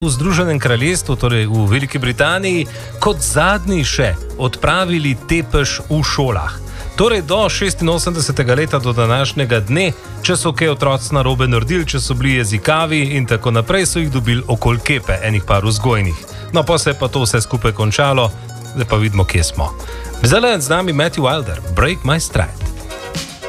v Združenem kraljestvu, torej v Veliki Britaniji, kot zadnji še odpravili tepež v šolah. Torej do 86. leta do današnjega dne, če so kaj otroci narobe naredili, če so bili jezikavi in tako naprej, so jih dobili okoli kepe, enih par vzgojnih. No, pa se je pa to vse skupaj končalo, zdaj pa vidimo, kje smo. Zdaj je z nami Matthew Wilder, Break My Stride.